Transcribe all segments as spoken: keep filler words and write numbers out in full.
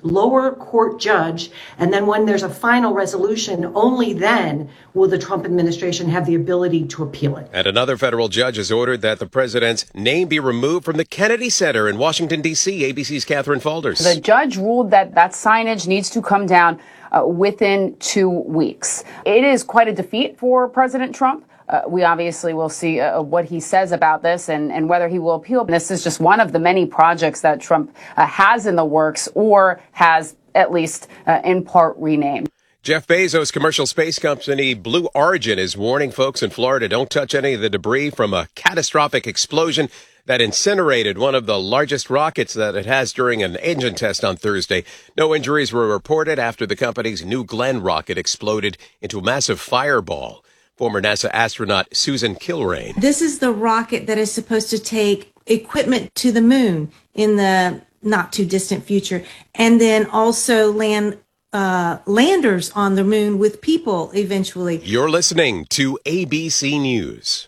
lower court judge. And then when there's a final resolution, only then will the Trump administration have the ability to appeal it. And another federal judge has ordered that the president's name be removed from the Kennedy Center in Washington, D C. A B C's Catherine Falders. The judge ruled that that signage needs to come down uh, within two weeks. It is quite a defeat for President Trump. Uh, we obviously will see uh, what he says about this and, and whether he will appeal. This is just one of the many projects that Trump uh, has in the works or has at least uh, in part renamed. Jeff Bezos' commercial space company Blue Origin is warning folks in Florida don't touch any of the debris from a catastrophic explosion that incinerated one of the largest rockets that it has during an engine test on Thursday. No injuries were reported after the company's New Glenn rocket exploded into a massive fireball. Former NASA astronaut Susan Kilrain. This is the rocket that is supposed to take equipment to the moon in the not too distant future, and then also land uh, landers on the moon with people eventually. You're listening to A B C News.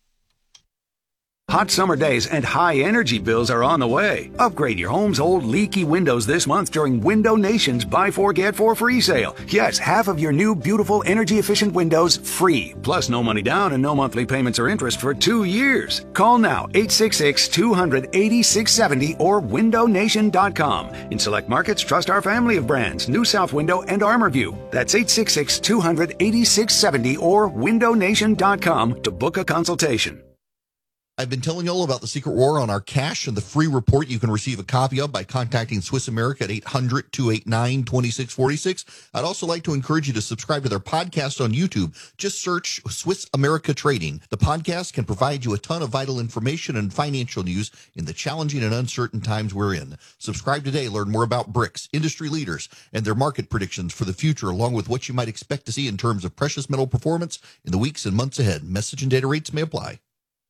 Hot summer days and high energy bills are on the way. Upgrade your home's old leaky windows this month during Window Nation's Buy Four Get Four free sale. Yes, half of your new beautiful energy efficient windows free. Plus no money down and no monthly payments or interest for two years. Call now eight six six, two hundred, eighty-six seventy or window nation dot com. In select markets, trust our family of brands, New South Window and ArmorView. That's eight six six, two hundred, eighty-six seventy or window nation dot com to book a consultation. I've been telling you all about the Secret War on our cash and the free report you can receive a copy of by contacting Swiss America at eight hundred, two eight nine, two six four six. I'd also like to encourage you to subscribe to their podcast on YouTube. Just search Swiss America Trading. The podcast can provide you a ton of vital information and financial news in the challenging and uncertain times we're in. Subscribe today. Learn more about BRICS, industry leaders, and their market predictions for the future, along with what you might expect to see in terms of precious metal performance in the weeks and months ahead. Message and data rates may apply.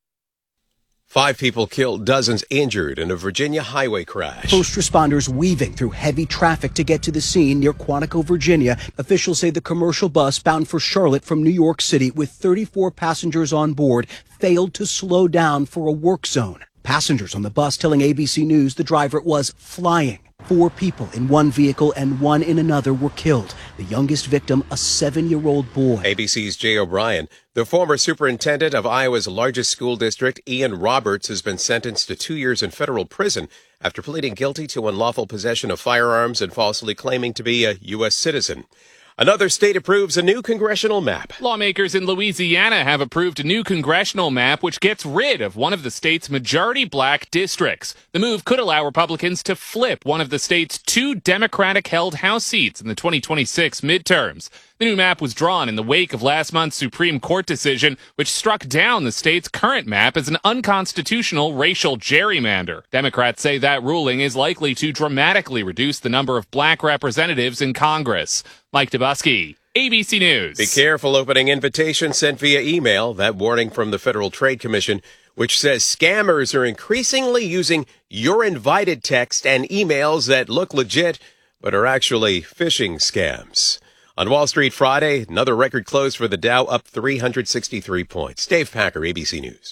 Five people killed, dozens injured in a Virginia highway crash. First responders weaving through heavy traffic to get to the scene near Quantico, Virginia. Officials say the commercial bus bound for Charlotte from New York City with thirty-four passengers on board failed to slow down for a work zone. Passengers on the bus telling A B C News the driver was flying. Four people in one vehicle and one in another were killed. The youngest victim, a seven-year-old boy. A B C's Jay O'Brien. The former superintendent of Iowa's largest school district, Ian Roberts, has been sentenced to two years in federal prison after pleading guilty to unlawful possession of firearms and falsely claiming to be a U S citizen. Another state approves a new congressional map. Lawmakers in Louisiana have approved a new congressional map which gets rid of one of the state's majority black districts. The move could allow Republicans to flip one of the state's two Democratic-held House seats in the twenty twenty-six midterms. The new map was drawn in the wake of last month's Supreme Court decision, which struck down the state's current map as an unconstitutional racial gerrymander. Democrats say that ruling is likely to dramatically reduce the number of black representatives in Congress. Mike Dubusky, A B C News. Be careful opening invitations sent via email. That warning from the Federal Trade Commission, which says scammers are increasingly using "you're invited" text and emails that look legit but are actually phishing scams. On Wall Street Friday, another record close for the Dow, up three hundred sixty-three points. Dave Packer, A B C News.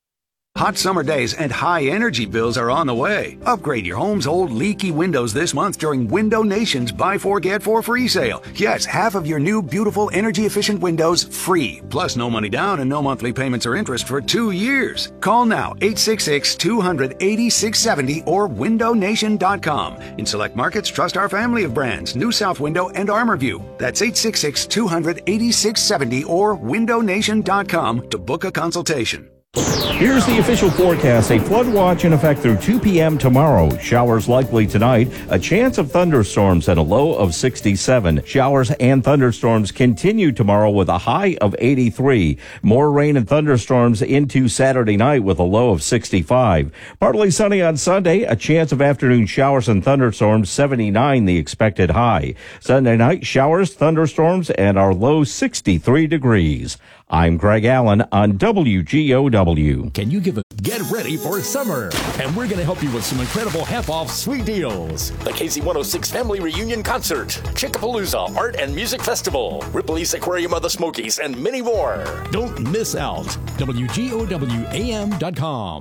Hot summer days and high energy bills are on the way. Upgrade your home's old leaky windows this month during Window Nation's Buy Four Get Four free sale. Yes, half of your new beautiful energy efficient windows free. Plus no money down and no monthly payments or interest for two years. Call now eight six six, two hundred, eighty-six seventy or window nation dot com. In select markets, trust our family of brands, New South Window and ArmorView. That's eight six six, two hundred, eighty-six seventy or window nation dot com to book a consultation. Here's the official forecast. A flood watch in effect through two p.m. tomorrow. Showers likely tonight. A chance of thunderstorms and a low of sixty-seven. Showers and thunderstorms continue tomorrow with a high of eighty-three. More rain and thunderstorms into Saturday night with a low of sixty-five. Partly sunny on Sunday. A chance of afternoon showers and thunderstorms. seventy-nine the expected high. Sunday night showers, thunderstorms, and our low sixty-three degrees. I'm Greg Allen on W G O W. Can you give a get ready for summer? And we're going to help you with some incredible half-off sweet deals. The K Z one oh six Family Reunion Concert, Chickapalooza Art and Music Festival, Ripley's Aquarium of the Smokies, and many more. Don't miss out. W G O W A M dot com.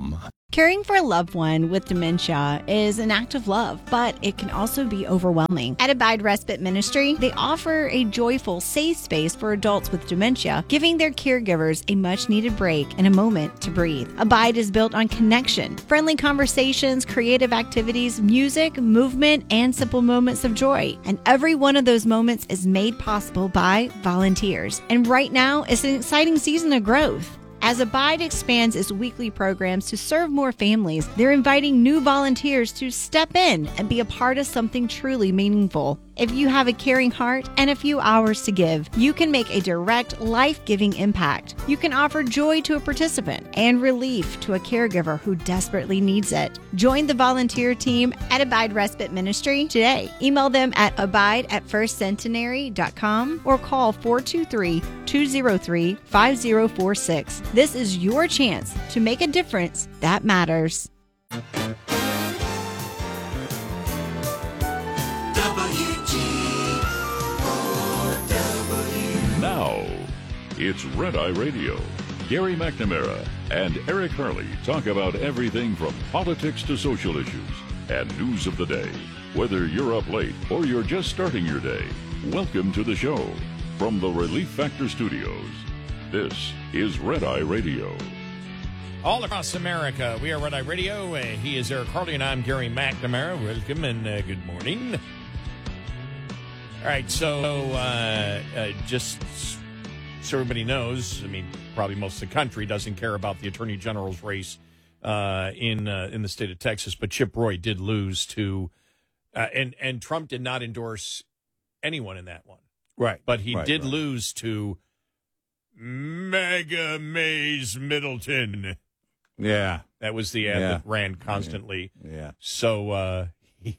Caring for a loved one with dementia is an act of love, but it can also be overwhelming. At Abide Respite Ministry, they offer a joyful, safe space for adults with dementia, giving their caregivers a much-needed break and a moment to breathe. Abide is built on connection, friendly conversations, creative activities, music, movement, and simple moments of joy. And every one of those moments is made possible by volunteers. And right now, it's an exciting season of growth. As Abide expands its weekly programs to serve more families, they're inviting new volunteers to step in and be a part of something truly meaningful. If you have a caring heart and a few hours to give, you can make a direct, life-giving impact. You can offer joy to a participant and relief to a caregiver who desperately needs it. Join the volunteer team at Abide Respite Ministry today. Email them at abide at first centenary dot com or call four two three, two zero three, five zero four six. This is your chance to make a difference that matters. Now, it's Red Eye Radio. Gary McNamara and Eric Harley talk about everything from politics to social issues and news of the day. Whether you're up late or you're just starting your day, welcome to the show. From the Relief Factor Studios, this is Red Eye Radio. All across America, we are Red Eye Radio. Uh, he is Eric Harley, and I'm Gary McNamara. Welcome and uh, good morning. All right, so uh, uh, just so everybody knows, I mean, probably most of the country doesn't care about the Attorney General's race uh, in uh, in the state of Texas, but Chip Roy did lose to, uh, and and Trump did not endorse anyone in that one, right? But he right, did right. lose to Mega Mays Middleton. Yeah, that was the ad yeah. that ran constantly. Yeah. So. Uh,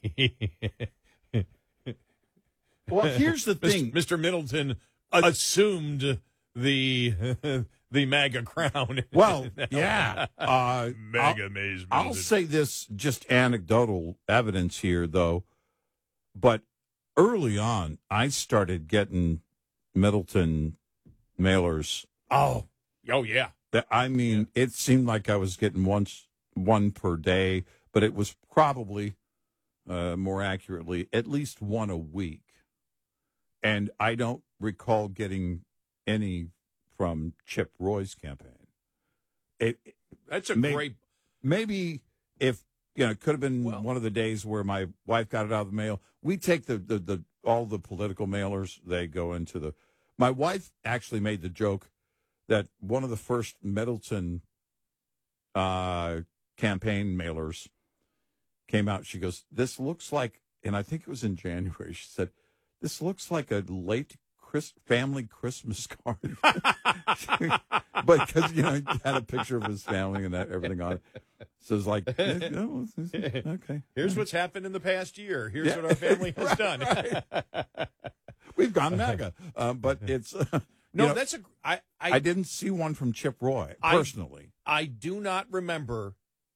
Well, here's the thing. Mister Middleton assumed the the MAGA crown. Well, yeah. Uh, MAGA I'll, Mays Middleton. I'll say this, just anecdotal evidence here, though. But early on, I started getting Middleton mailers. Oh, oh yeah. That I mean, yeah. It seemed like I was getting once one per day, but it was probably, uh, more accurately, at least one a week. And I don't recall getting any from Chip Roy's campaign. It, it, That's a may, great. Maybe if, you know, it could have been well, one of the days where my wife got it out of the mail. We take the, the, the all the political mailers, they go into the. My wife actually made the joke that one of the first Middleton uh, campaign mailers came out. She goes, "This looks like," and I think it was in January. She said, "This looks like a late Chris, family Christmas card." But because, you know, he had a picture of his family and that everything on it. So it's like, eh, no, it's, it's, okay. Here's what's happened in the past year. Here's yeah. what our family has right, done. Right. We've gone MAGA. Uh, but it's. Uh, no, know, that's a. I, I, I didn't see one from Chip Roy, personally. I, I do not remember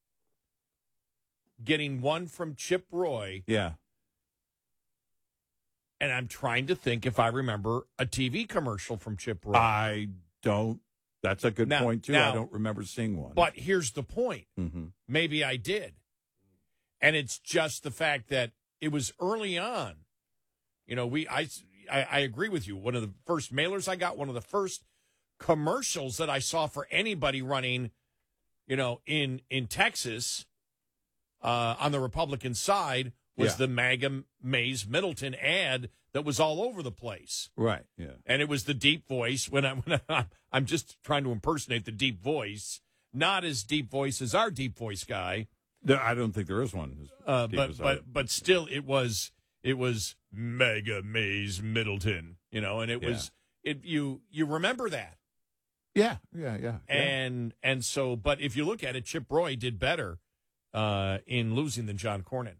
getting one from Chip Roy. Yeah. And I'm trying to think if I remember a T V commercial from Chip Roy. I don't. That's a good now, point, too. Now, I don't remember seeing one. But here's the point. Mm-hmm. Maybe I did. And it's just the fact that it was early on. You know, we I, I, I agree with you. One of the first mailers I got, one of the first commercials that I saw for anybody running, you know, in, in Texas uh, on the Republican side was yeah. the MAGA Mays Middleton ad that was all over the place. Right, yeah. And it was the deep voice. When, I, when I, I'm just trying to impersonate the deep voice, not as deep voice as our deep voice guy. I don't think there is one. Uh, but but but still, it was it was MAGA Mays Middleton, you know, and it yeah. was it. You you remember that? Yeah, yeah, yeah. And yeah. and so, but if you look at it, Chip Roy did better uh, in losing than John Cornyn.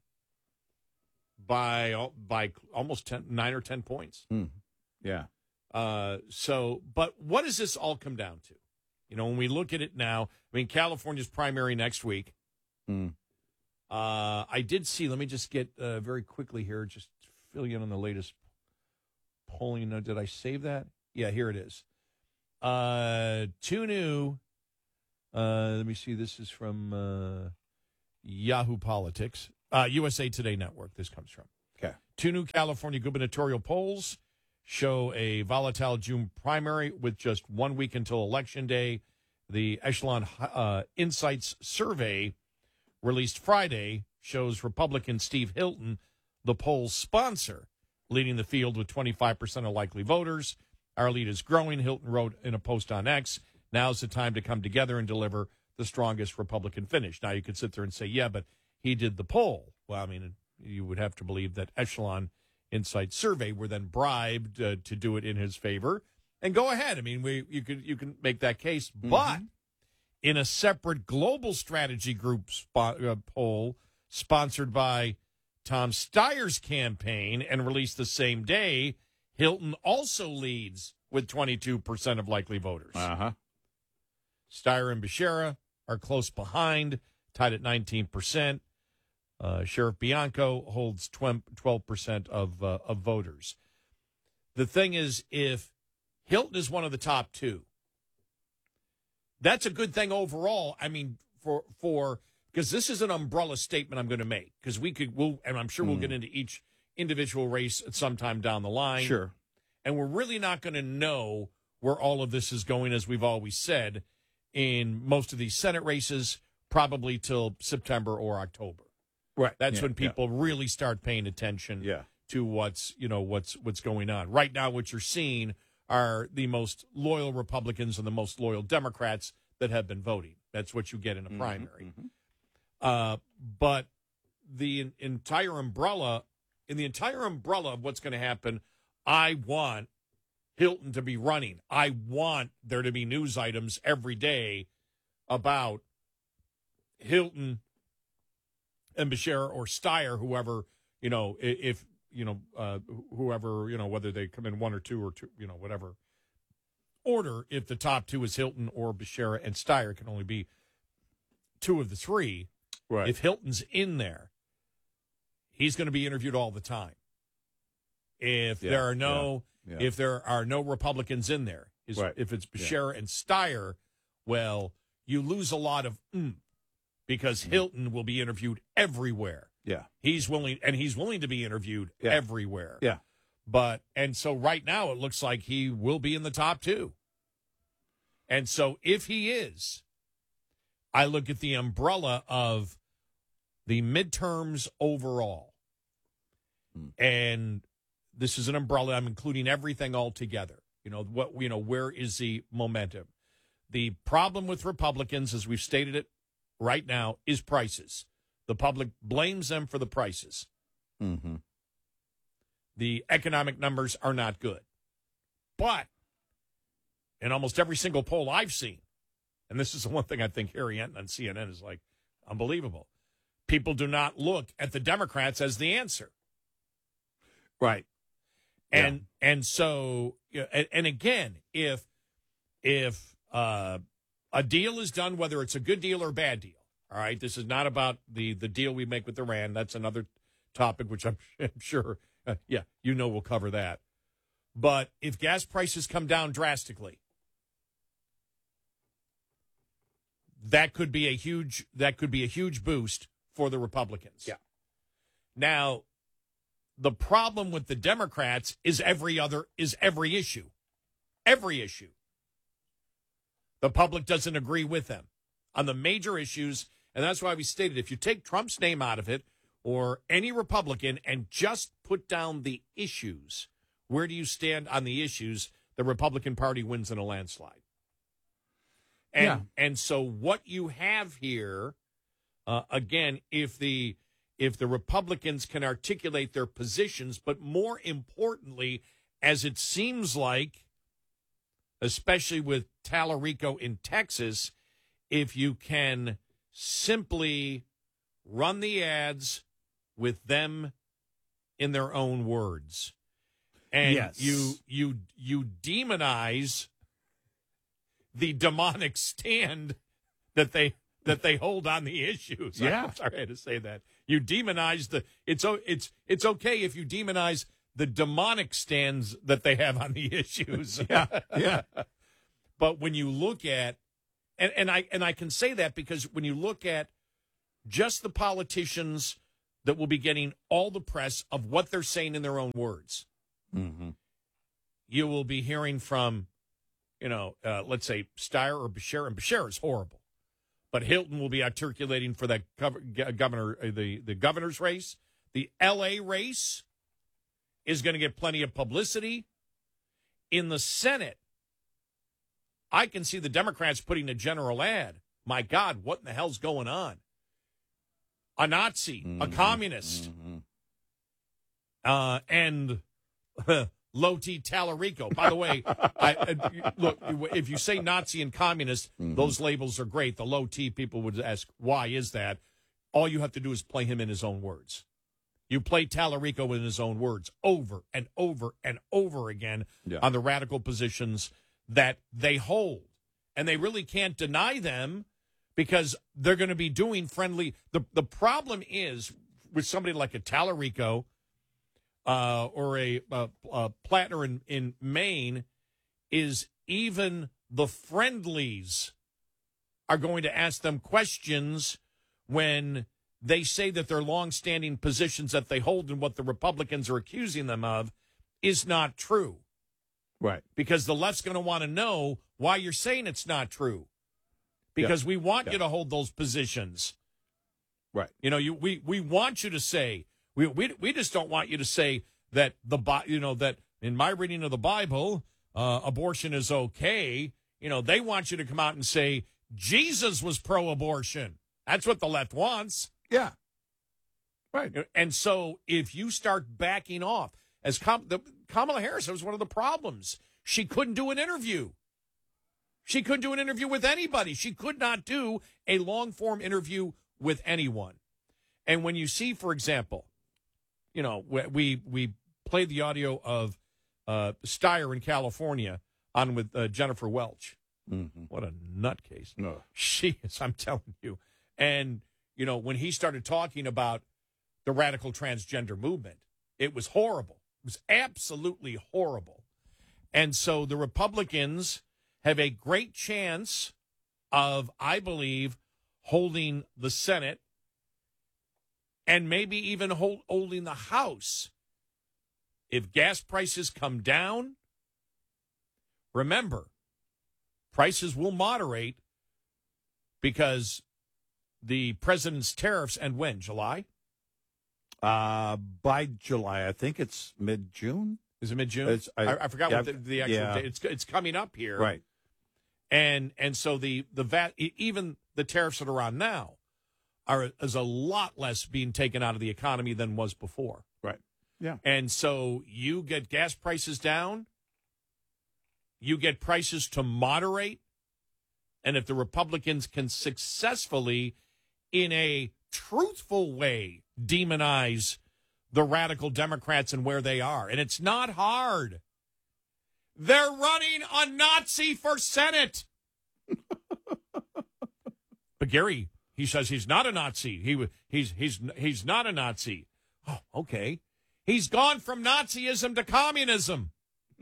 By by almost ten, nine or ten points. Mm. Yeah. Uh, so, but what does this all come down to? You know, when we look at it now, I mean, California's primary next week. Mm. Uh, I did see, let me just get uh, very quickly here, just fill you in on the latest polling. Did I save that? Yeah, here it is. Uh, two new Uh, let me see. This is from uh, Yahoo Politics. Uh, U S A Today Network, this comes from. Okay. Two new California gubernatorial polls show a volatile June primary with just one week until Election Day. The Echelon uh, Insights survey released Friday shows Republican Steve Hilton, the poll's sponsor, leading the field with twenty-five percent of likely voters. Our lead is growing, Hilton wrote in a post on X. Now's the time to come together and deliver the strongest Republican finish. Now, you could sit there and say, yeah, but he did the poll. Well, I mean, you would have to believe that Echelon Insight Survey were then bribed uh, to do it in his favor. And go ahead. I mean, we you could you can make that case. Mm-hmm. But in a separate global strategy group spo- uh, poll sponsored by Tom Steyer's campaign and released the same day, Hilton also leads with twenty-two percent of likely voters. Uh-huh. Steyer and Becerra are close behind, tied at nineteen percent. Uh, Sheriff Bianco holds twelve percent of uh, of voters. The thing is, if Hilton is one of the top two, that's a good thing overall. I mean, for for because this is an umbrella statement I'm going to make, because we could, we'll, and I'm sure we'll Mm. get into each individual race at some time down the line. Sure. And we're really not going to know where all of this is going, as we've always said, in most of these Senate races, probably till September or October. Right. That's Yeah, when people really start paying attention Yeah. to what's, you know, what's what's going on. Right now, what you're seeing are the most loyal Republicans and the most loyal Democrats that have been voting. That's what you get in a Mhm, primary. mhm. Uh, but the en- entire umbrella, in the entire umbrella of what's going to happen, I want Hilton to be running. I want there to be news items every day about Hilton and Becerra or Steyer, whoever, you know, i- if, you know, uh, whoever, you know, whether they come in one or two or two, you know, whatever order, if the top two is Hilton or Becerra and Steyer, can only be two of the three. Right. If Hilton's in there, he's going to be interviewed all the time. If Yeah, there are no, yeah, yeah. if there are no Republicans in there, is, Right. if it's Yeah. Becerra and Steyer, well, you lose a lot of mm, because Hilton will be interviewed everywhere. Yeah. He's willing, and he's willing to be interviewed Yeah. everywhere. Yeah. But, and so right now it looks like he will be in the top two. And so if he is, I look at the umbrella of the midterms overall. And this is an umbrella. I'm including everything all together. You know, what, you know, where is the momentum? The problem with Republicans, as we've stated it right now, is prices. The public blames them for the prices. Mm-hmm. The economic numbers are not good. But in almost every single poll I've seen, and this is the one thing I think Harry Enton on C N N is like, unbelievable. People do not look at the Democrats as the answer. Right. And and so yeah, and, and again, if if uh, a deal is done, whether it's a good deal or a bad deal, all right, this is not about the the deal we make with Iran. That's another topic, which I'm, I'm sure, uh, yeah, you know, we'll cover that. But if gas prices come down drastically, that could be a huge that could be a huge boost for the Republicans. Yeah. Now, the problem with the Democrats is every other is every issue. Every issue. The public doesn't agree with them on the major issues, and that's why we stated if you take Trump's name out of it or any Republican and just put down the issues, where do you stand on the issues? The Republican Party wins in a landslide. And Yeah. and so what you have here, uh, again, if the if the Republicans can articulate their positions, but more importantly, as it seems like, especially with Tallarico in Texas, if you can simply run the ads with them in their own words, and Yes. you you you demonize the demonic stand that they that they hold on the issues. Yeah. I'm sorry I had to say that. You demonize the it's o- it's it's okay if you demonize the demonic stands that they have on the issues. Yeah, yeah. But when you look at And, and I and I can say that because when you look at just the politicians that will be getting all the press of what they're saying in their own words, Mm-hmm. you will be hearing from, you know, uh, let's say Steyer or Beshear, and Beshear is horrible, but Hilton will be articulating for that gov- governor, uh, the the governor's race. The L A race is going to get plenty of publicity. In the Senate, I can see the Democrats putting a general ad. My God, what in the hell's going on? A Nazi, Mm-hmm. a communist, Mm-hmm. uh, and Loti Tallarico. By the way, I, uh, look, if you say Nazi and communist, Mm-hmm. those labels are great. The low T people would ask, why is that? All you have to do is play him in his own words. You play Tallarico in his own words over and over and over again Yeah. on the radical positions that they hold. And they really can't deny them because they're going to be doing friendly. The, the problem is with somebody like a Tallarico uh, or a, a, a Plattner in, in Maine is even the friendlies are going to ask them questions when they say that their longstanding positions that they hold and what the Republicans are accusing them of is not true. Right. Because the left's going to want to know why you're saying it's not true. Because Yeah. we want Yeah. you to hold those positions. Right. You know, you we we want you to say we we we just don't want you to say that the Bi- you know that in my reading of the Bible, uh, abortion is okay. You know, they want you to come out and say Jesus was pro-abortion. That's what the left wants. Yeah. Right. And so if you start backing off, as Kam- the, Kamala Harris, that was one of the problems. She couldn't do an interview. She couldn't do an interview with anybody. She could not do a long-form interview with anyone. And when you see, for example, you know, we we played the audio of uh, Steyer in California on with uh, Jennifer Welch. Mm-hmm. What a nutcase. No. She is, I'm telling you. And, you know, when he started talking about the radical transgender movement, it was horrible. It was absolutely horrible. And so the Republicans have a great chance of, I believe, holding the Senate and maybe even hold, holding the House. If gas prices come down, remember, prices will moderate because the president's tariffs end when? July? Uh, by July, I think it's mid-June. Is it mid-June? It's, I, I, I forgot yeah, what the, the actual yeah. date. It's it's coming up here, Right. And and so the the VAT, even the tariffs that are on now, are is a lot less being taken out of the economy than was before. Right. Yeah. And so you get gas prices down, you get prices to moderate, and if the Republicans can successfully, in a truthful way, demonize the radical Democrats and where they are, and it's not hard. They're running a Nazi for Senate. But Gary, he says he's not a Nazi. He he's he's he's not a Nazi. Oh, okay. He's gone from Nazism to communism.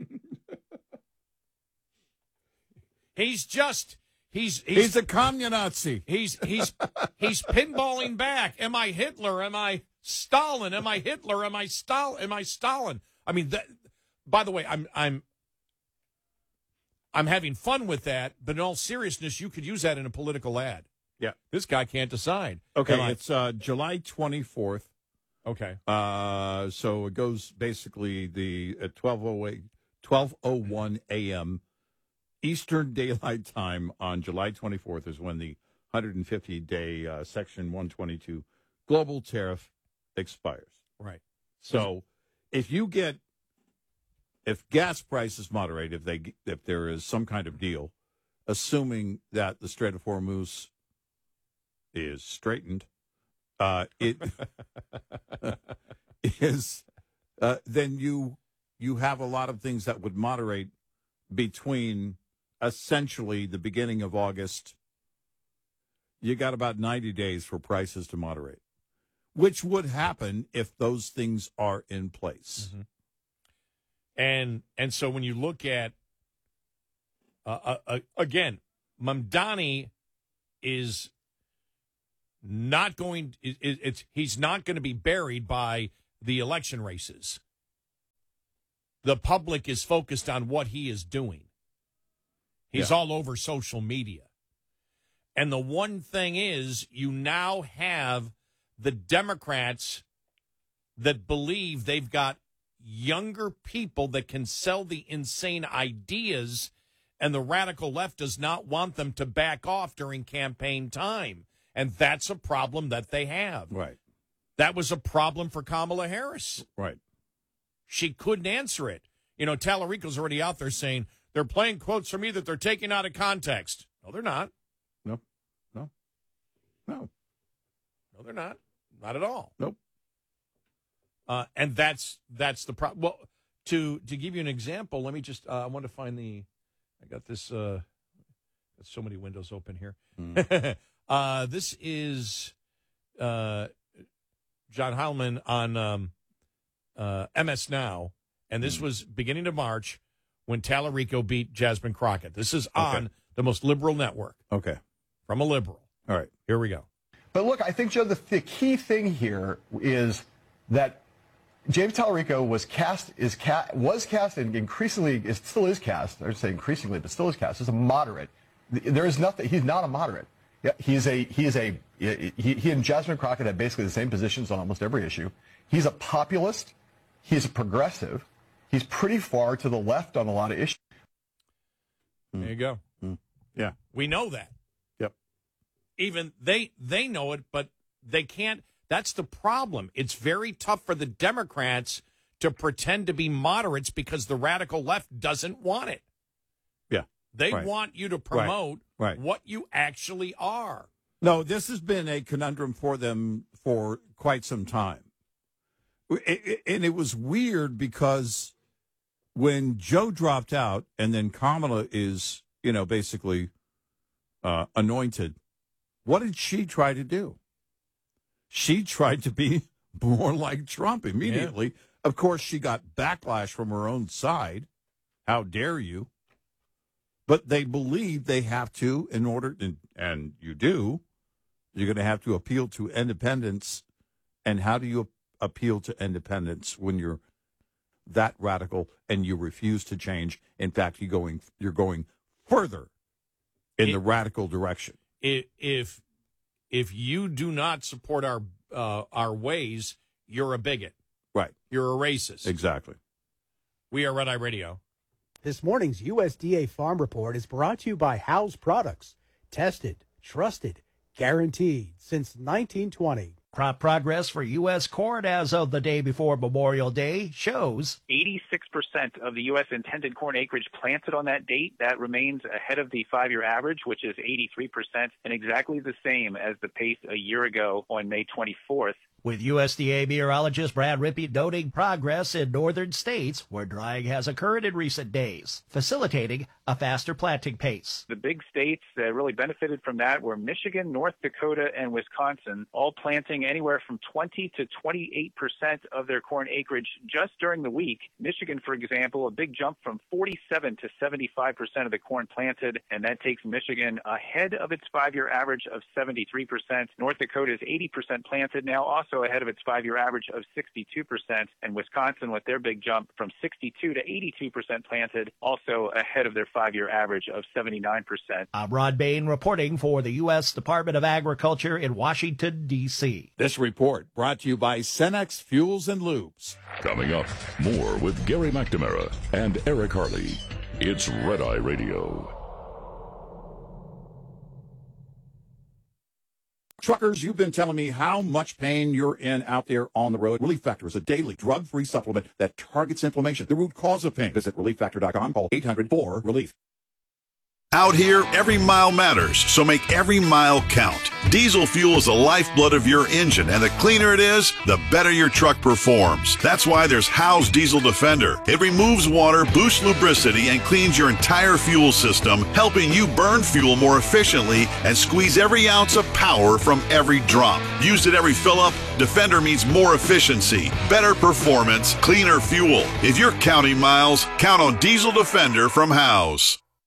He's just he's he's, He's a communazi. He's he's he's pinballing back. Am I Hitler? Am I Stalin? Am I Hitler? Am I Stalin? Am I Stalin? I mean, that, by the way, I'm I'm I'm having fun with that, but in all seriousness, you could use that in a political ad. Yeah. This guy can't decide. Okay, Am I- it's uh, July twenty-fourth. okay. Uh, so it goes basically the at twelve oh eight, twelve oh one a.m. Eastern Daylight Time on July twenty-fourth is when the one hundred fifty day uh, Section one twenty-two global tariff expires. Right. So if you get, if gas prices moderate, if they if there is some kind of deal, assuming that the Strait of Hormuz is straightened, uh, it is uh, then you you have a lot of things that would moderate between essentially the beginning of August. You got about ninety days for prices to moderate, which would happen if those things are in place. Mm-hmm. And and so when you look at uh, uh, uh, again, Mamdani is not going. It, it, it's he's not going to be buried by the election races. The public is focused on what he is doing. He's Yeah. all over social media. And the one thing is, you now have the Democrats that believe they've got younger people that can sell the insane ideas, and the radical left does not want them to back off during campaign time. And that's a problem that they have. Right. That was a problem for Kamala Harris. Right. She couldn't answer it. You know, Tallarico's already out there saying they're playing quotes from me that they're taking out of context. No, they're not. No. No. No. No, they're not. Not at all. Nope. Uh, and that's that's the problem. Well, to to give you an example, let me just uh, I want to find the. I got this. Uh, got so many windows open here. Mm. uh, this is uh, John Heilman on um, uh, M S Now, and this mm. was beginning of March when Tallarico beat Jasmine Crockett. This is on okay. the most liberal network. Okay, from a liberal. All right, here we go. But look, I think, Joe, the, the key thing here is that James Tallarico was cast, is ca- was cast, and increasingly, is, still is cast, I would say increasingly, but still is cast, as a moderate. There is nothing, he's not a moderate. Yeah, he's a, he is a, he, he and Jasmine Crockett have basically the same positions on almost every issue. He's a populist. He's a progressive. He's pretty far to the left on a lot of issues. There you go. Mm. Yeah. We know that. Yep. Even they, they know it, but they can't. That's the problem. It's very tough for the Democrats to pretend to be moderates because the radical left doesn't want it. Yeah. They right. want you to promote right. Right. what you actually are. No, this has been a conundrum for them for quite some time. And it was weird because when Joe dropped out and then Kamala is, you know, basically uh, anointed, what did she try to do? She tried to be more like Trump immediately. Yeah. Of course, she got backlash from her own side. How dare you? But they believe they have to, in order, and, and you do, you're going to have to appeal to independence. And how do you appeal to independence when you're that radical and you refuse to change? In fact, you're going, you're going further in it, the radical direction. If if you do not support our uh, our ways, you're a bigot. Right. You're a racist. Exactly. We are Red Eye Radio. This morning's U S D A Farm Report is brought to you by House Products. Tested, trusted, guaranteed since nineteen twenty. Crop progress for U S corn as of the day before Memorial Day shows eighty-six percent of the U S intended corn acreage planted on that date. That remains ahead of the five-year average, which is eighty-three percent, and exactly the same as the pace a year ago on May twenty-fourth. With U S D A meteorologist Brad Rippey noting progress in northern states where drying has occurred in recent days, facilitating a faster planting pace. The big states that really benefited from that were Michigan, North Dakota, and Wisconsin, all planting anywhere from twenty to twenty-eight percent of their corn acreage just during the week. Michigan, for example, a big jump from forty-seven to seventy-five percent of the corn planted, and that takes Michigan ahead of its five-year average of seventy-three percent. North Dakota is eighty percent planted now, also ahead of its five-year average of sixty-two percent, and Wisconsin with their big jump from sixty-two to eighty-two percent planted, also ahead of their five-year average of seventy-nine percent. I'm Rod Bain reporting for the U S Department of Agriculture in Washington, D C This report brought to you by Cenex Fuels and Lubes. Coming up, more with Gary McNamara and Eric Harley. It's Red Eye Radio. Truckers, you've been telling me how much pain you're in out there on the road. Relief Factor is a daily drug-free supplement that targets inflammation, the root cause of pain. Visit relief factor dot com. Call eight hundred four relief. Out here, every mile matters, so make every mile count. Diesel fuel is the lifeblood of your engine, and the cleaner it is, the better your truck performs. That's why there's Howe's Diesel Defender. It removes water, boosts lubricity, and cleans your entire fuel system, helping you burn fuel more efficiently and squeeze every ounce of power from every drop. Used at every fill-up, Defender means more efficiency, better performance, cleaner fuel. If you're counting miles, count on Diesel Defender from Howe's.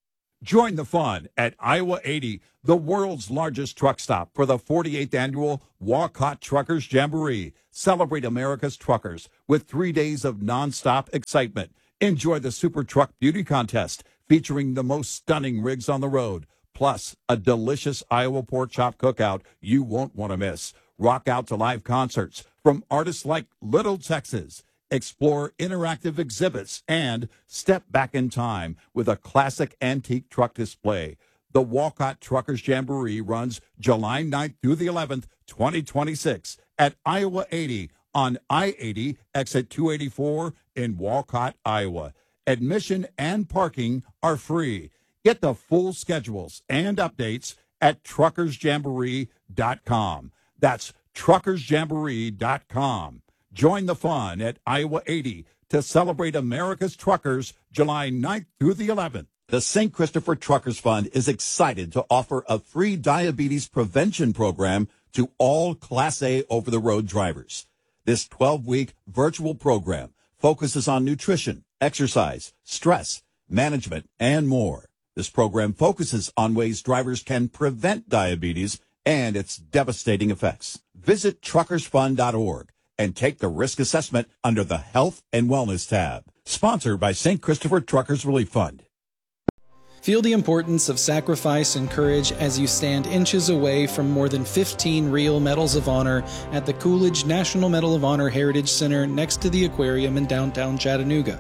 Join the fun at Iowa eighty, the world's largest truck stop for the forty-eighth annual Walcott Truckers Jamboree. Celebrate America's truckers with three days of nonstop excitement. Enjoy the Super Truck Beauty Contest featuring the most stunning rigs on the road, plus a delicious Iowa pork chop cookout you won't want to miss. Rock out to live concerts from artists like Little Texas. Explore interactive exhibits and step back in time with a classic antique truck display. The Walcott Truckers Jamboree runs July ninth through the eleventh, twenty twenty-six at Iowa eighty on I eighty, exit two eighty-four in Walcott, Iowa. Admission and parking are free. Get the full schedules and updates at truckers jamboree dot com. That's truckers jamboree dot com. Join the fun at Iowa eighty to celebrate America's truckers July ninth through the eleventh. The Saint Christopher Truckers Fund is excited to offer a free diabetes prevention program to all Class A over-the-road drivers. This twelve-week virtual program focuses on nutrition, exercise, stress, management, and more. This program focuses on ways drivers can prevent diabetes and its devastating effects. Visit truckers fund dot org and take the risk assessment under the Health and Wellness tab. Sponsored by Saint Christopher Truckers Relief Fund. Feel the importance of sacrifice and courage as you stand inches away from more than fifteen real Medals of Honor at the Coolidge National Medal of Honor Heritage Center next to the aquarium in downtown Chattanooga.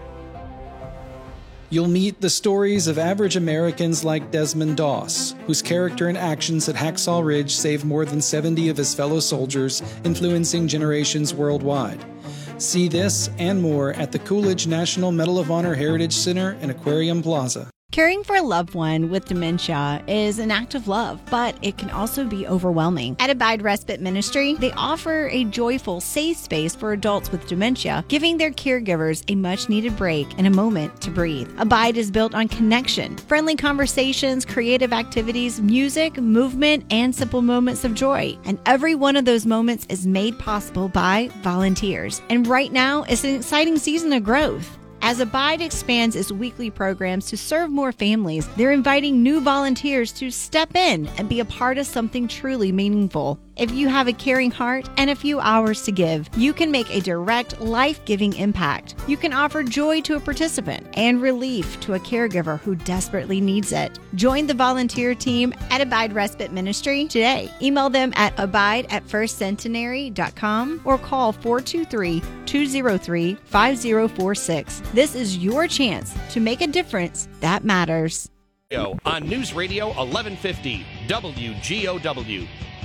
You'll meet the stories of average Americans like Desmond Doss, whose character and actions at Hacksaw Ridge saved more than seventy of his fellow soldiers, influencing generations worldwide. See this and more at the Coolidge National Medal of Honor Heritage Center and Aquarium Plaza. Caring for a loved one with dementia is an act of love, but it can also be overwhelming. At Abide Respite Ministry, they offer a joyful, safe space for adults with dementia, giving their caregivers a much-needed break and a moment to breathe. Abide is built on connection, friendly conversations, creative activities, music, movement, and simple moments of joy. And every one of those moments is made possible by volunteers. And right now is an exciting season of growth. As Abide expands its weekly programs to serve more families, they're inviting new volunteers to step in and be a part of something truly meaningful. If you have a caring heart and a few hours to give, you can make a direct, life-giving impact. You can offer joy to a participant and relief to a caregiver who desperately needs it. Join the volunteer team at Abide Respite Ministry today. Email them at abide at first centenary dot com or call four two three, two zero three, five zero four six. This is your chance to make a difference that matters. On News Radio eleven fifty W G O W.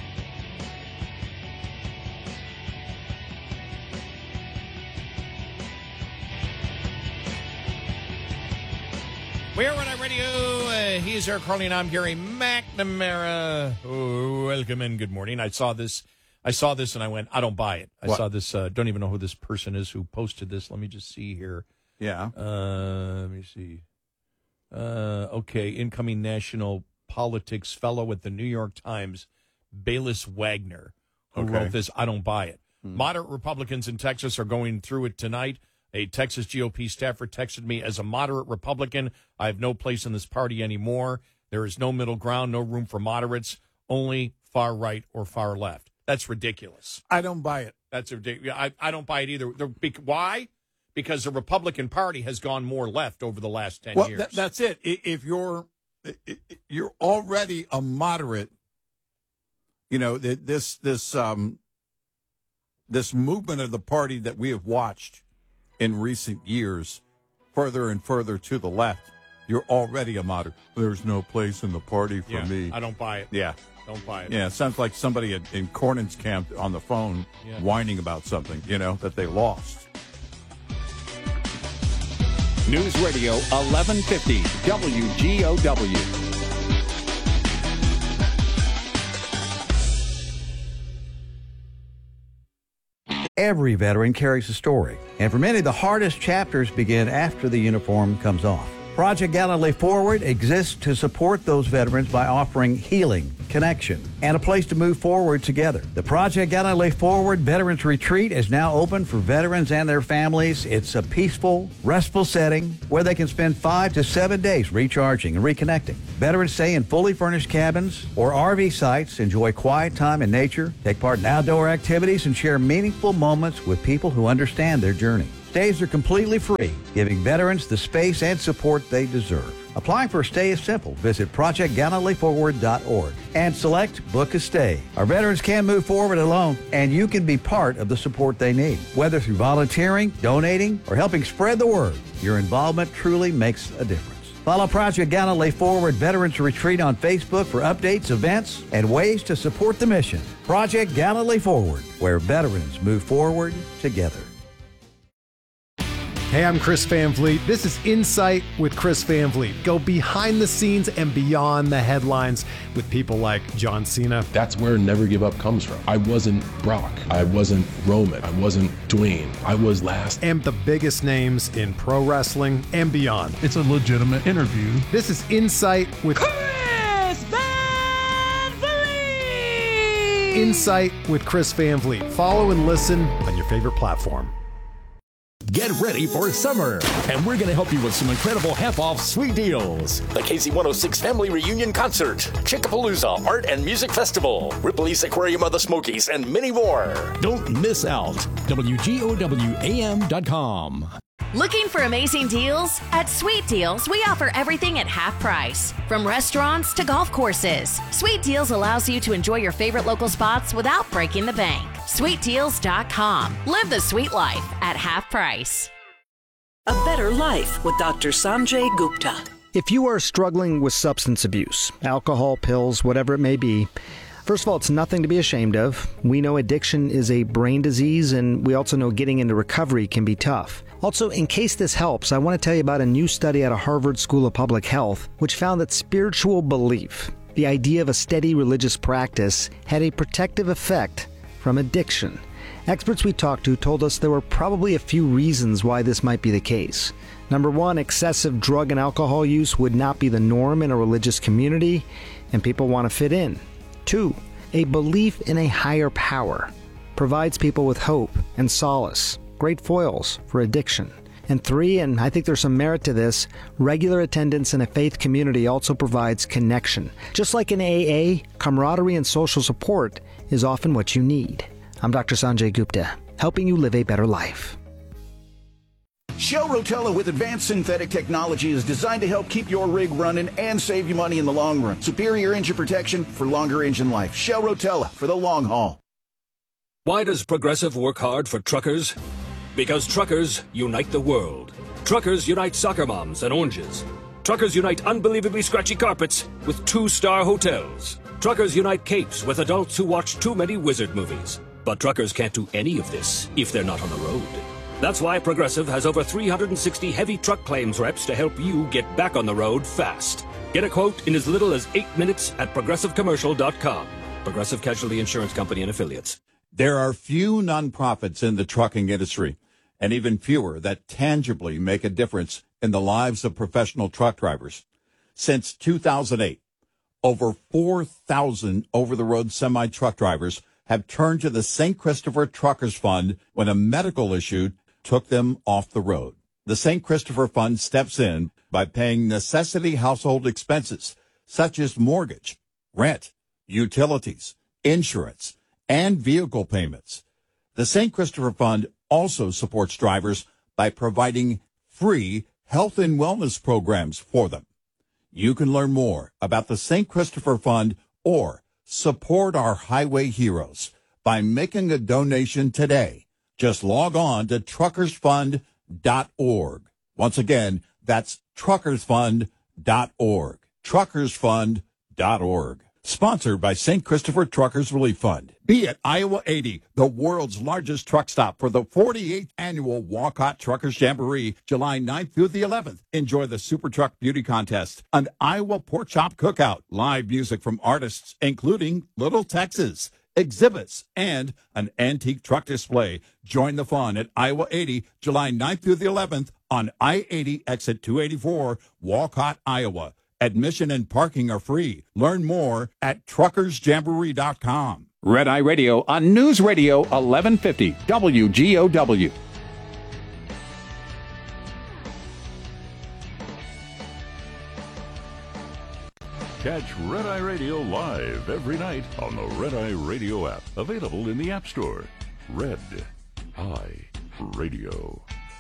We're on our radio. Uh, he's Eric Harley, and I'm Gary McNamara. Oh, welcome and good morning. I saw this. I saw this, and I went, I don't buy it. I What? saw this. Uh, don't even know who this person is who posted this. Let me just see here. Yeah. Uh, let me see. Uh, okay, incoming national politics fellow at the New York Times, Bayless Wagner, who Okay. wrote this. I don't buy it. Hmm. Moderate Republicans in Texas are going through it tonight. A Texas G O P staffer texted me, as a moderate Republican, I have no place in this party anymore. There is no middle ground, no room for moderates, only far right or far left. That's ridiculous. I don't buy it. That's ridiculous. I, I don't buy it either. The, bec- why? Because the Republican Party has gone more left over the last ten Well, years. that, that's it. I- If you're i- i- you're already a moderate, you know, th- this this um this movement of the party that we have watched in recent years, further and further to the left, you're already a moderate. There's no place in the party for Yeah, me. I don't buy it. Yeah. Don't buy it. Yeah, it sounds like somebody in, in Cornyn's camp on the phone Yeah. whining about something, you know, that they lost. News Radio eleven fifty W G O W. Every veteran carries a story, and for many, the hardest chapters begin after the uniform comes off. Project Galilee Forward exists to support those veterans by offering healing, connection, and a place to move forward together. The Project Galilee Forward Veterans Retreat is now open for veterans and their families. It's a peaceful, restful setting where they can spend five to seven days recharging and reconnecting. Veterans stay in fully furnished cabins or R V sites, enjoy quiet time in nature, take part in outdoor activities, and share meaningful moments with people who understand their journey. Stays are completely free, giving veterans the space and support they deserve. Applying for a stay is simple. Visit project galilee forward dot org and select Book a Stay. Our veterans can move forward alone, and you can be part of the support they need. Whether through volunteering, donating, or helping spread the word, your involvement truly makes a difference. Follow Project Galilee Forward Veterans Retreat on Facebook for updates, events, and ways to support the mission. Project Galilee Forward, where veterans move forward together. Hey, I'm Chris Van Vliet. This is Insight with Chris Van Vliet. Go behind the scenes and beyond the headlines with people like John Cena. That's where Never Give Up comes from. I wasn't Brock. I wasn't Roman. I wasn't Dwayne. I was last. And the biggest names in pro wrestling and beyond. It's a legitimate interview. This is Insight with Chris Van Vliet. Insight with Chris Van Vliet. Follow and listen on your favorite platform. Get ready for summer, and we're going to help you with some incredible half-off sweet deals. The K Z one oh six Family Reunion Concert, Chickapalooza Art and Music Festival, Ripley's Aquarium of the Smokies, and many more. Don't miss out. W G O W A M dot com. Looking for amazing deals? At Sweet Deals, we offer everything at half price. From restaurants to golf courses, Sweet Deals allows you to enjoy your favorite local spots without breaking the bank. sweet deals dot com. Live the sweet life at half price. A better life with Doctor Sanjay Gupta. If you are struggling with substance abuse, alcohol, pills, whatever it may be, first of all, it's nothing to be ashamed of. We know addiction is a brain disease, and we also know getting into recovery can be tough. Also, in case this helps, I want to tell you about a new study out of Harvard School of Public Health, which found that spiritual belief, the idea of a steady religious practice, had a protective effect from addiction. Experts we talked to told us there were probably a few reasons why this might be the case. Number one, excessive drug and alcohol use would not be the norm in a religious community, and people want to fit in. Two, a belief in a higher power provides people with hope and solace, great foils for addiction. And three, and I think there's some merit to this, regular attendance in a faith community also provides connection. Just like in A A, camaraderie and social support is often what you need. I'm Doctor Sanjay Gupta, helping you live a better life. Shell Rotella with advanced synthetic technology is designed to help keep your rig running and save you money in the long run. Superior engine protection for longer engine life. Shell Rotella for the long haul. Why does Progressive work hard for truckers? Because truckers unite the world. Truckers unite soccer moms and oranges. Truckers unite unbelievably scratchy carpets with two-star hotels. Truckers unite capes with adults who watch too many wizard movies. But truckers can't do any of this if they're not on the road. That's why Progressive has over three hundred sixty heavy truck claims reps to help you get back on the road fast. Get a quote in as little as eight minutes at progressive commercial dot com. Progressive Casualty Insurance Company and Affiliates. There are few nonprofits in the trucking industry, and even fewer that tangibly make a difference in the lives of professional truck drivers. Since two thousand eight, over four thousand over-the-road semi-truck drivers have turned to the Saint Christopher Truckers Fund when a medical issue took them off the road. The Saint Christopher Fund steps in by paying necessity household expenses such as mortgage, rent, utilities, insurance, and vehicle payments. The Saint Christopher Fund also supports drivers by providing free health and wellness programs for them. You can learn more about the Saint Christopher Fund or support our highway heroes by making a donation today. Just log on to truckers fund dot org. Once again, that's truckers fund dot org. truckers fund dot org. Sponsored by Saint Christopher Truckers Relief Fund. Be at Iowa eighty, the world's largest truck stop for the forty-eighth annual Walcott Truckers Jamboree, July ninth through the eleventh. Enjoy the Super Truck Beauty Contest, an Iowa Pork Chop Cookout, live music from artists including Little Texas, exhibits, and an antique truck display. Join the fun at Iowa eighty, July ninth through the eleventh on I eighty, exit two eighty-four, Walcott, Iowa. Admission and parking are free. Learn more at truckers jamboree dot com. Red Eye Radio on News Radio eleven fifty W G O W. Catch Red Eye Radio live every night on the Red Eye Radio app. Available in the App Store. Red Eye Radio.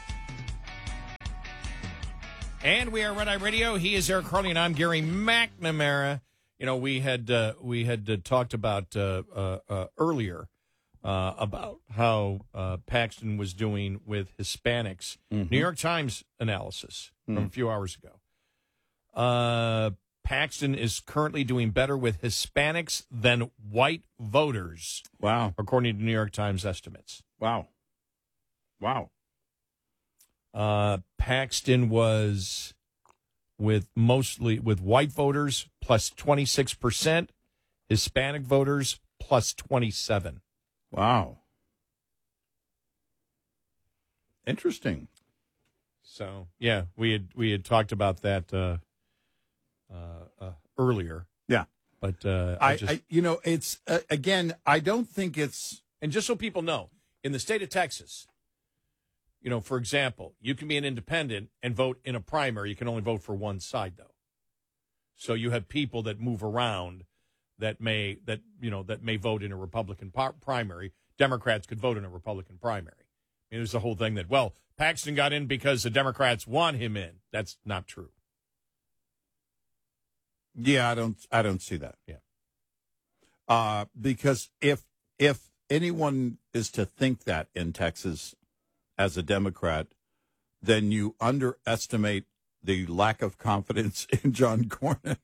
And we are Red Eye Radio. He is Eric Harley, and I'm Gary McNamara. You know, we had uh, we had uh, talked about uh, uh, uh, earlier uh, about how uh, Paxton was doing with Hispanics. Mm-hmm. New York Times analysis Mm. from a few hours ago. Uh, Paxton is currently doing better with Hispanics than white voters. Wow. According to New York Times estimates. Wow. Wow. Uh, Paxton was with mostly with white voters plus twenty-six percent, Hispanic voters plus twenty-seven. Wow. Interesting. So, yeah, we had we had talked about that uh, uh, uh, earlier. Yeah. But uh, I, I just I, you know, it's, uh, again, I don't think it's. And just so people know, in the state of Texas, you know, for example, you can be an independent and vote in a primary. You can only vote for one side, though. So you have people that move around that may that you know that may vote in a Republican par- primary. Democrats could vote in a Republican primary. I mean, there's the whole thing that, well, Paxton got in because the Democrats want him in. That's not true. Yeah, I don't. I don't see that. Yeah. Uh, because if if anyone is to think that in Texas as a Democrat, then you underestimate the lack of confidence in John Cornyn.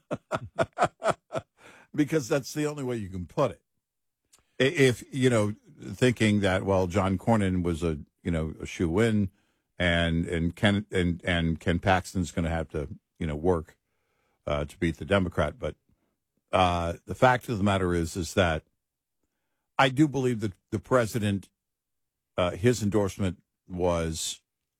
Because that's the only way you can put it. If, you know, thinking that, well, John Cornyn was a, you know, a shoe-in and, and Ken, and, and Ken Paxton's going to have to, you know, work uh, to beat the Democrat. But uh, the fact of the matter is, is that I do believe that the president, uh, his endorsement was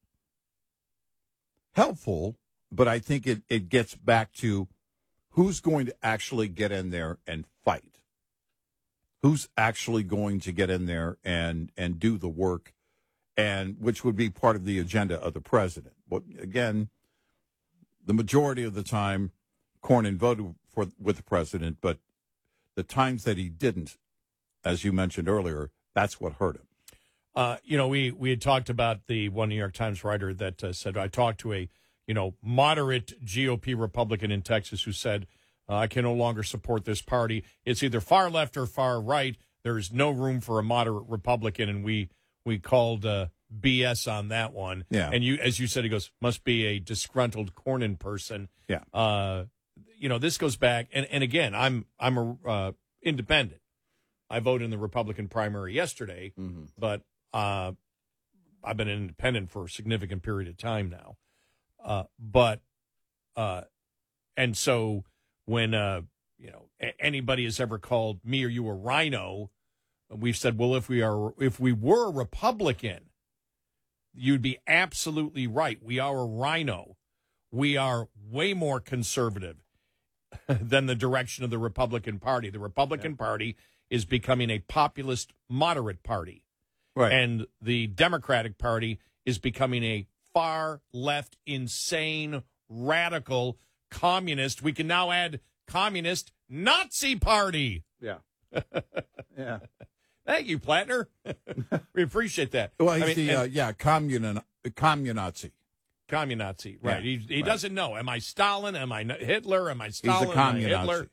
helpful, but I think it, it gets back to who's going to actually get in there and fight. Who's actually going to get in there and, and do the work, and which would be part of the agenda of the president. But again, the majority of the time, Cornyn voted for with the president, but the times that he didn't, as you mentioned earlier, that's what hurt him. Uh, you know, we, we had talked about the one New York Times writer that uh, said, I talked to a, you know, moderate G O P Republican in Texas who said, uh, I can no longer support this party. It's either far left or far right. There's no room for a moderate Republican. And we, we called uh, B S on that one. Yeah. And you, as you said, he goes, must be a disgruntled Cornyn person. Yeah. Uh, you know, this goes back. And, and again, I'm, I'm a uh, independent. I voted in the Republican primary yesterday, mm-hmm. but uh, I've been an independent for a significant period of time now. Uh, but, uh, and so when, uh, you know, a- anybody has ever called me or you a rhino, we've said, well, if we are, if we were a Republican, you'd be absolutely right. We are a rhino. We are way more conservative than the direction of the Republican Party. The Republican yeah. Party is becoming a populist moderate party. Right. And the Democratic Party is becoming a far left, insane, radical, communist. We can now add communist Nazi party. Yeah. Yeah. Thank you, Plattner. We appreciate that. Well, he's I mean, the, and, uh, yeah, commun, communazi. Communazi, right. Yeah, he he right. doesn't know. Am I Stalin? Am I Hitler? Am I Stalin? He's a Am I communazi. Hitler?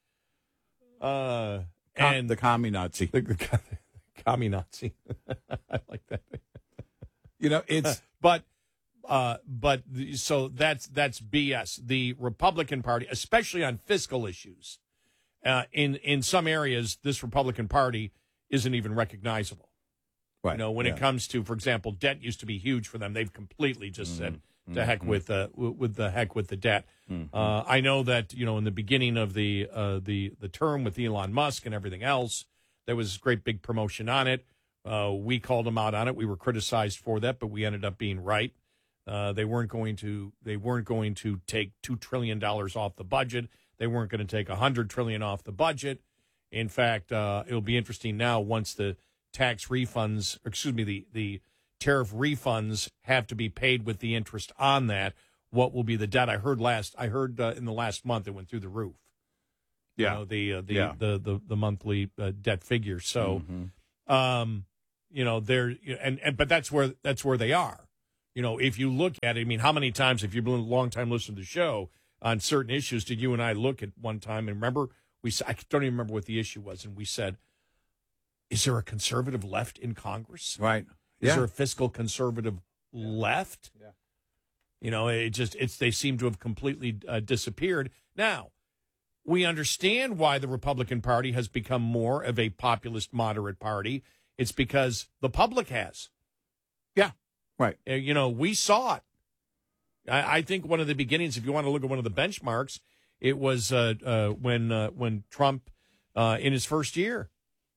Uh, Com- and the communazi. The, the, communazi. I like that. You know, it's but uh, but the, so that's that's B S. The Republican Party, especially on fiscal issues, uh, in in some areas, this Republican Party isn't even recognizable. Right. You know, when yeah. it comes to, for example, debt used to be huge for them. They've completely just mm-hmm. said, "To mm-hmm. heck with uh, w- with the heck with the debt." Mm-hmm. Uh, I know that you know in the beginning of the uh, the the term with Elon Musk and everything else, There was a great big promotion on it. Uh, we called them out on it. We were criticized for that, but we ended up being right. Uh, they weren't going to. They weren't going to take two trillion dollars off the budget. They weren't going to take a hundred trillion off the budget. In fact, uh, it'll be interesting now once the tax refunds, or excuse me, the the tariff refunds have to be paid with the interest on that. What will be the debt? I heard last. I heard uh, in the last month it went through the roof. Yeah, you know, the uh, the, yeah. the the the monthly uh, debt figure. So, Mm-hmm. um, you know, they're and and but that's where that's where they are. You know, if you look at it, I mean, how many times, if you've been a long time listener to the show on certain issues, did you and I look at one time and remember we? I don't even remember what the issue was, and we said, "Is there a conservative left in Congress? Right? Is Yeah. there a fiscal conservative left? Yeah. You know, it just it's they seem to have completely uh, disappeared. Now, we understand why the Republican Party has become more of a populist moderate party. It's because the public has. Yeah, right. Uh, You know, we saw it. I, I think one of the beginnings, if you want to look at one of the benchmarks, it was uh, uh, when uh, when Trump uh, in his first year.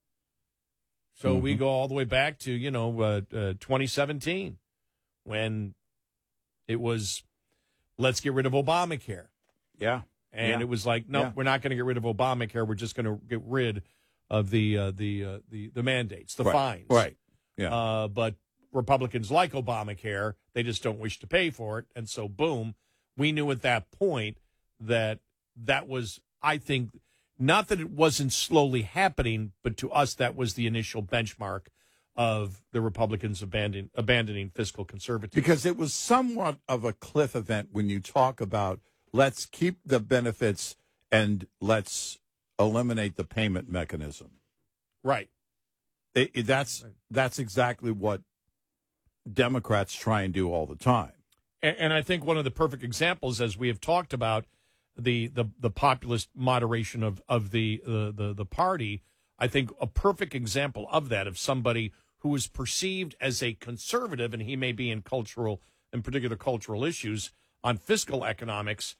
So Mm-hmm. we go all the way back to, you know, uh, uh, twenty seventeen when it was, let's get rid of Obamacare. Yeah. And Yeah. it was like, no, Yeah. we're not going to get rid of Obamacare. We're just going to get rid of the uh, the, uh, the the mandates, the Right. fines. Right. Yeah. Uh, but Republicans like Obamacare. They just don't wish to pay for it. And so, boom, we knew at that point that that was, I think, not that it wasn't slowly happening, but to us, that was the initial benchmark of the Republicans abandon, abandoning fiscal conservatism. Because it was somewhat of a cliff event when you talk about let's keep the benefits and let's eliminate the payment mechanism. Right. It, it- that's that's exactly what Democrats try and do all the time. And, and I think one of the perfect examples, as we have talked about, the the, the populist moderation of of the, the the the party. I think a perfect example of that, of somebody who is perceived as a conservative, and he may be in cultural, in particular cultural issues on fiscal economics,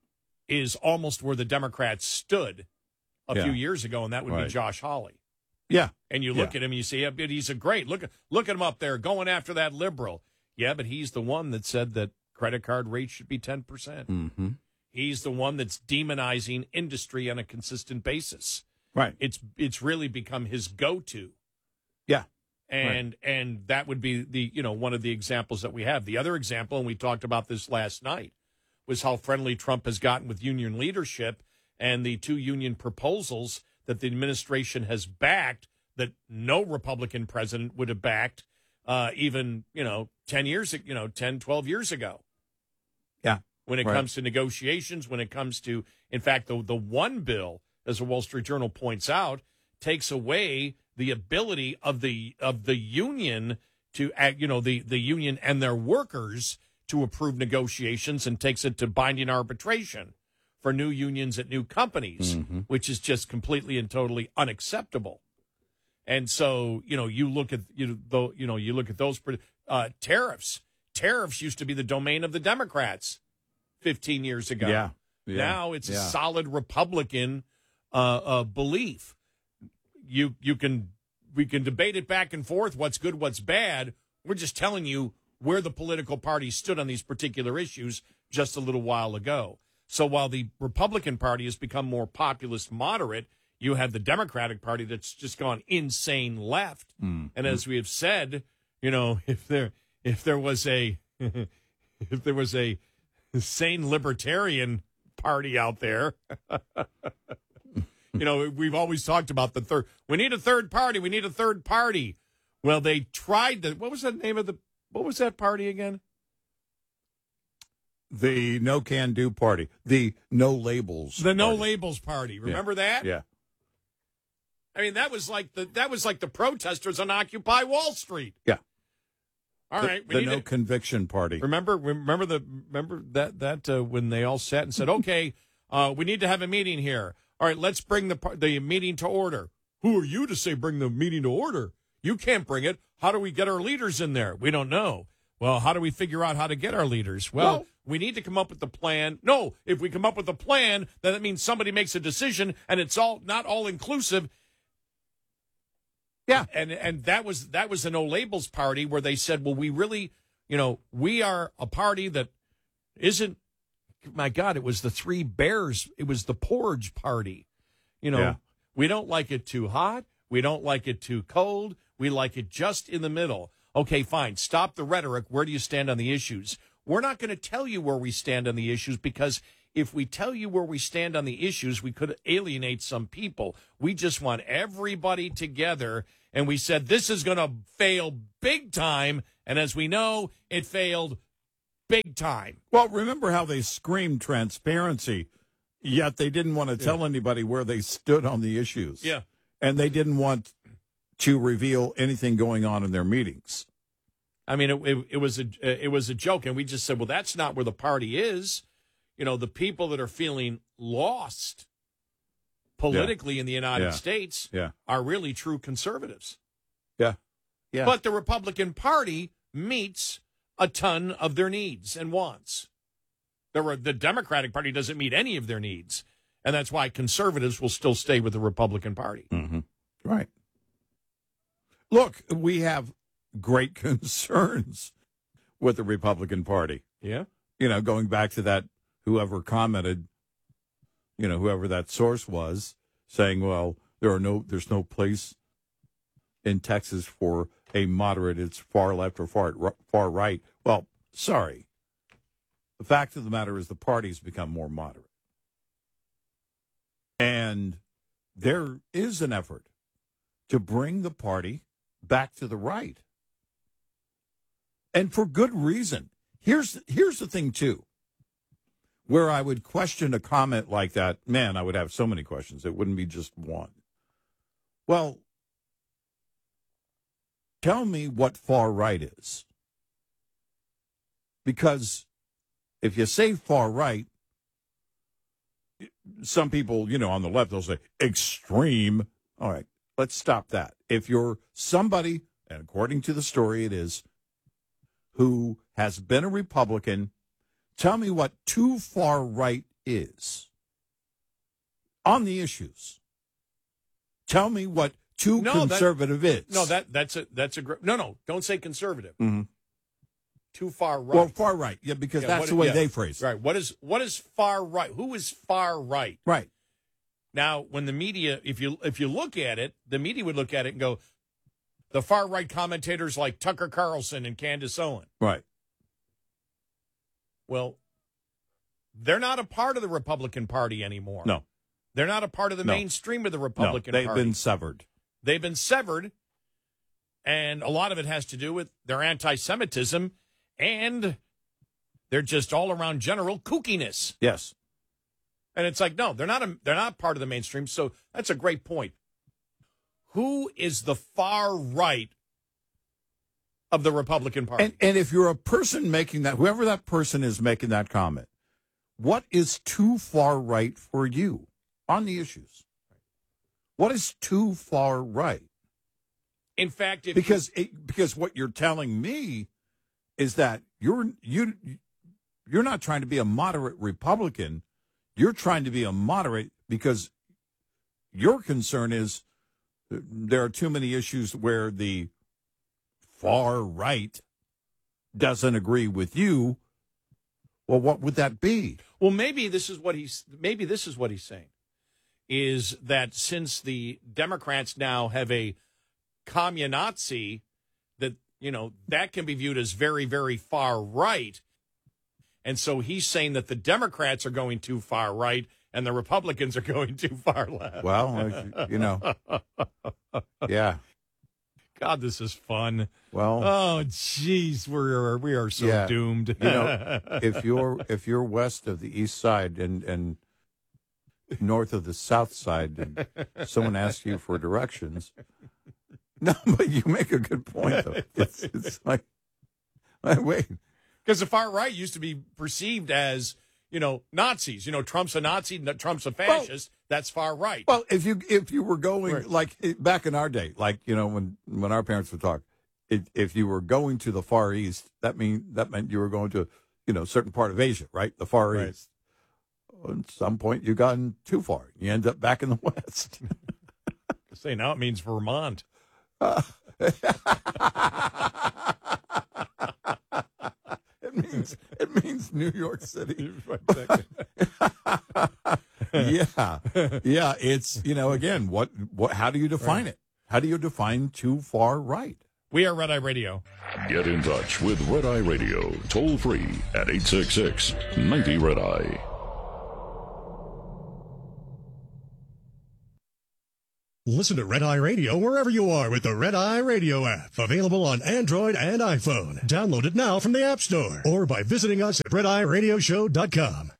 is almost where the Democrats stood a Yeah. few years ago, and that would Right. be Josh Hawley. Yeah. And you look Yeah. at him and you say, yeah, but he's a great look. Look at him up there going after that liberal. Yeah, but he's the one that said that credit card rates should be ten percent. Mm-hmm. He's the one that's demonizing industry on a consistent basis. Right. It's it's really become his go-to. Yeah. And and that would be the, you know, one of the examples that we have. The other example, and we talked about this last night, was how friendly Trump has gotten with union leadership and the two union proposals that the administration has backed that no Republican president would have backed uh, even, you know, ten years, you know, ten, twelve years ago. Yeah. When it Right. comes to negotiations, when it comes to, in fact, the, the one bill, as the Wall Street Journal points out, takes away the ability of the of the union to, act, you know, the, the union and their workers to approve negotiations and takes it to binding arbitration for new unions at new companies, Mm-hmm. which is just completely and totally unacceptable. And so, you know, you look at you know, you know, you look at those uh, tariffs. Tariffs used to be the domain of the Democrats fifteen years ago. Yeah. Yeah. Now it's Yeah. a solid Republican uh, uh, belief. You you can we can debate it back and forth. What's good? What's bad? We're just telling you where the political party stood on these particular issues just a little while ago. So while the Republican Party has become more populist moderate, you have the Democratic Party that's just gone insane left. Mm. And as we have said, you know, if there if there was a if there was a sane libertarian party out there, you know, we've always talked about the third. We need a third party. We need a third party. Well, they tried the. What was the name of the? What was that party again? The No Can Do Party. The No Labels. The No Party. Labels Party. Remember that? Yeah. I mean, that was like the that was like the protesters on Occupy Wall Street. Yeah. All the, right, we the need No to, Conviction Party. remember remember the remember that that uh, when they all sat and said, "Okay, uh, we need to have a meeting here. All right, let's bring the par- the meeting to order." Who are you to say bring the meeting to order? You can't bring it. How do we get our leaders in there? We don't know. Well, how do we figure out how to get our leaders? Well, Well- we need to come up with a plan. No, if we come up with a plan, then that means somebody makes a decision, and it's all not all inclusive. Yeah. And and that was that was a No Labels party where they said, well, we really, you know, we are a party that isn't, my God, it was the Three Bears. It was the Porridge Party. You know, Yeah. we don't like it too hot. We don't like it too cold. We like it just in the middle. Okay, fine. Stop the rhetoric. Where do you stand on the issues? We're not going to tell you where we stand on the issues, because if we tell you where we stand on the issues, we could alienate some people. We just want everybody together. And we said this is going to fail big time. And as we know, it failed big time. Well, remember how they screamed transparency, yet they didn't want to tell Yeah. anybody where they stood on the issues. Yeah. And they didn't want to reveal anything going on in their meetings. I mean, it, it, it was a it was a joke, and we just said, well, that's not where the party is. You know, the people that are feeling lost politically in the United Yeah. States Yeah. are really true conservatives. Yeah. Yeah. But the Republican Party meets a ton of their needs and wants. The, re- the Democratic Party doesn't meet any of their needs, and that's why conservatives will still stay with the Republican Party. Mm-hmm. Right. Look, we have great concerns with the Republican Party. Yeah. You know, going back to that, whoever commented, you know, whoever that source was, saying, well, there are no, there's no place in Texas for a moderate, it's far left or far, far right. Well, sorry. The fact of the matter is the party's become more moderate. And there is an effort to bring the party back to the right. And for good reason. Here's here's the thing, too. Where I would question a comment like that, man, I would have so many questions. It wouldn't be just one. Well, tell me what far right is. Because if you say far right, some people, you know, on the left, they'll say extreme. All right, let's stop that. If you're somebody, and according to the story it is, who has been a Republican, tell me what too far right is on the issues. Tell me what too No, conservative that, is. No, that that's a that's a gr- no no. Don't say conservative. Mm-hmm. Too far right. Well, far right, yeah, because Yeah, that's what- the way yeah. they phrase it. Right. What is what is far right? Who is far right? Right. Now, when the media, if you if you look at it, the media would look at it and go, the far right commentators like Tucker Carlson and Candace Owen. Right. Well, they're not a part of the Republican Party anymore. No. They're not a part of the No. mainstream of the No, Republican they've Party. been severed. They've been severed, and a lot of it has to do with their anti-Semitism, and they're just all-around general kookiness. Yes. And it's like, no, they're not a, they're not part of the mainstream, so that's a great point. Who is the far right of the Republican Party? And, and if you're a person making that, whoever that person is making that comment, what is too far right for you on the issues? What is too far right? In fact, if because it, because what you're telling me is that you're you you're not trying to be a moderate Republican. You're trying to be a moderate because your concern is there are too many issues where the far right doesn't agree with you. Well, what would that be? Well, maybe this is what he's maybe this is what he's saying is that since the Democrats now have a communazi, that, you know, that can be viewed as very, very far right. And so he's saying that the Democrats are going too far right and the Republicans are going too far left. Well, you know, yeah. God, this is fun. Well, oh, jeez, we're we are so yeah. doomed. You know, if you're if you're west of the east side and and north of the south side, and someone asks you for directions, no, but you make a good point though. It's, it's like, wait, because the far right used to be perceived as, you know, Nazis. You know, Trump's a Nazi, Trump's a fascist. Well, that's far right. Well, if you if you were going right. like back in our day, like, you know, when when our parents would talk, it, if you were going to the Far East, that mean that meant you were going to, you know, a certain part of Asia, right? The Far right. East. At some point, you gotten too far. You end up back in the West. Say now it means Vermont. Uh, it means it means New York City. yeah, yeah. It's you know again what what? How do you define Right. it? How do you define too far right? We are Red Eye Radio. Get in touch with Red Eye Radio, toll free at eight six six, ninety, Red Eye. Listen to Red Eye Radio wherever you are with the Red Eye Radio app. Available on Android and iPhone. Download it now from the App Store or by visiting us at red eye radio show dot com.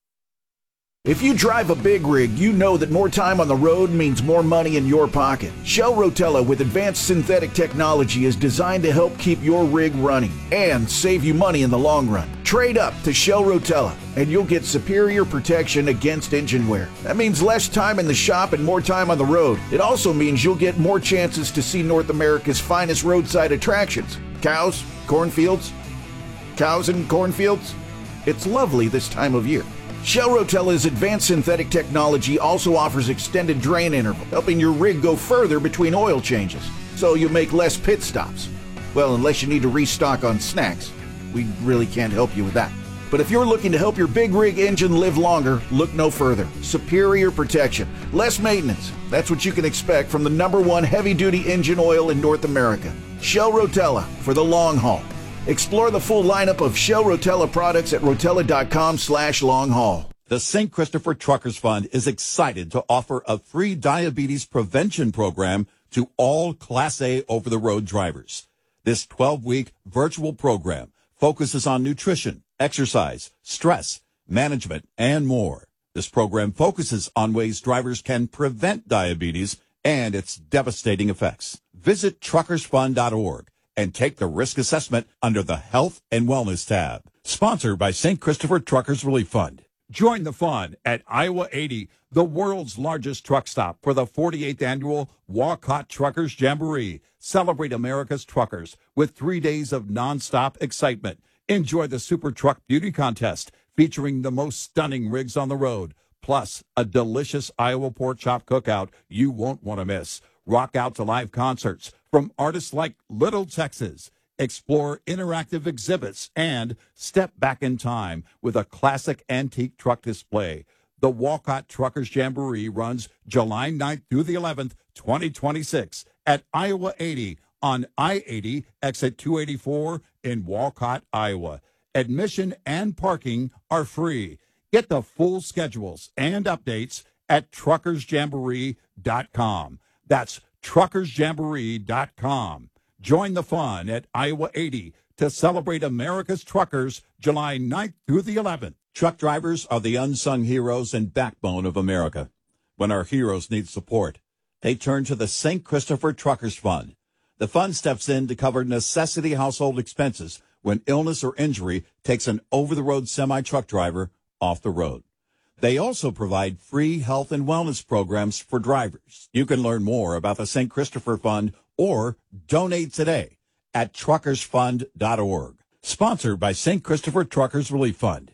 If you drive a big rig, you know that more time on the road means more money in your pocket. Shell Rotella with advanced synthetic technology is designed to help keep your rig running and save you money in the long run. Trade up to Shell Rotella and you'll get superior protection against engine wear. That means less time in the shop and more time on the road. It also means you'll get more chances to see North America's finest roadside attractions. Cows, cornfields, cows and cornfields. It's lovely this time of year. Shell Rotella's advanced synthetic technology also offers extended drain interval, helping your rig go further between oil changes, so you make less pit stops. Well, unless you need to restock on snacks. We really can't help you with that. But if you're looking to help your big rig engine live longer, look no further. Superior protection, less maintenance. That's what you can expect from the number one heavy-duty engine oil in North America. Shell Rotella for the long haul. Explore the full lineup of Shell Rotella products at rotella.com slash long haul. The Saint Christopher Truckers Fund is excited to offer a free diabetes prevention program to all Class A over-the-road drivers. This twelve-week virtual program focuses on nutrition, exercise, stress, management, and more. This program focuses on ways drivers can prevent diabetes and its devastating effects. Visit truckers fund dot org. and take the risk assessment under the Health and Wellness tab. Sponsored by Saint Christopher Truckers Relief Fund. Join the fun at Iowa eighty, the world's largest truck stop, for the forty-eighth annual Walcott Truckers Jamboree. Celebrate America's truckers with three days of nonstop excitement. Enjoy the Super Truck Beauty Contest featuring the most stunning rigs on the road, plus a delicious Iowa pork chop cookout you won't want to miss. Rock out to live concerts from artists like Little Texas. Explore interactive exhibits and step back in time with a classic antique truck display. The Walcott Truckers Jamboree runs July ninth through the eleventh, twenty twenty-six at Iowa eighty on I eighty, exit two eighty-four in Walcott, Iowa. Admission and parking are free. Get the full schedules and updates at truckers jamboree dot com. That's truckers jamboree dot com. Join the fun at Iowa eighty to celebrate America's truckers July ninth through the eleventh. Truck drivers are the unsung heroes and backbone of America. When our heroes need support, they turn to the Saint Christopher Truckers Fund. The fund steps in to cover necessity household expenses when illness or injury takes an over-the-road semi-truck driver off the road. They also provide free health and wellness programs for drivers. You can learn more about the Saint Christopher Fund or donate today at truckers fund dot org. Sponsored by Saint Christopher Truckers Relief Fund.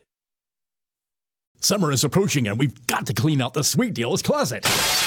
Summer is approaching and we've got to clean out the Sweet Deals closet.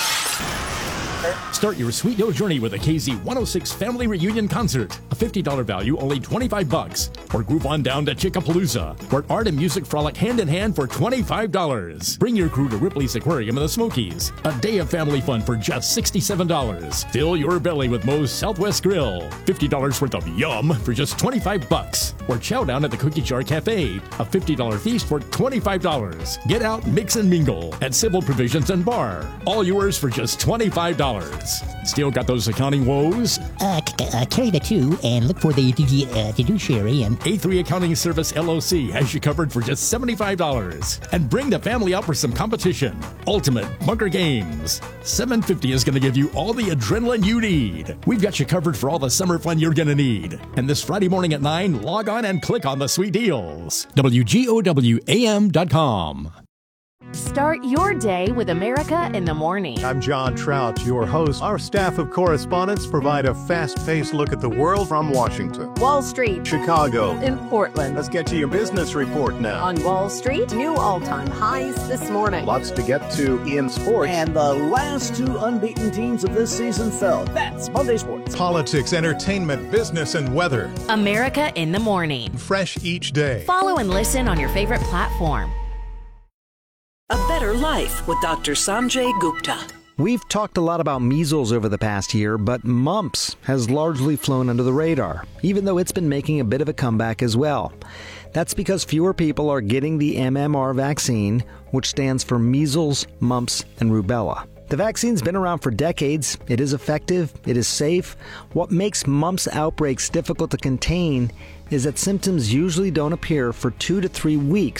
Start your Sweet Deal journey with a K Z one oh six Family Reunion Concert. A fifty dollars value, only twenty-five bucks. Or group on down to Chickapalooza, where art and music frolic hand in hand for twenty-five dollars. Bring your crew to Ripley's Aquarium in the Smokies. A day of family fun for just sixty-seven dollars. Fill your belly with Moe's Southwest Grill. fifty dollars worth of yum for just twenty-five bucks. Or chow down at the Cookie Jar Cafe. A fifty dollars feast for twenty-five dollars. Get out, mix and mingle at Civil Provisions and Bar. All yours for just twenty-five dollars. Still got those accounting woes? Uh, c- uh, carry the two and look for the d- uh, fiduciary and... A three Accounting Service L L C has you covered for just seventy-five dollars. And bring the family out for some competition. Ultimate Bunker Games. seven fifty is going to give you all the adrenaline you need. We've got you covered for all the summer fun you're going to need. And this Friday morning at nine, log on and click on the Sweet Deals. W G O W A M dot com. Start your day with America in the Morning. I'm John Trout, your host. Our staff of correspondents provide a fast-paced look at the world from Washington, Wall Street, Chicago, and Portland. Let's get to your business report now. On Wall Street, new all-time highs this morning. Lots to get to in sports. And the last two unbeaten teams of this season fell. That's Monday Sports. Politics, entertainment, business, and weather. America in the Morning. Fresh each day. Follow and listen on your favorite platform. A Better Life with Doctor Sanjay Gupta. We've talked a lot about measles over the past year, but mumps has largely flown under the radar, even though it's been making a bit of a comeback as well. That's because fewer people are getting the M M R vaccine, which stands for measles, mumps, and rubella. The vaccine's been around for decades. It is effective. It is safe. What makes mumps outbreaks difficult to contain is that symptoms usually don't appear for two to three weeks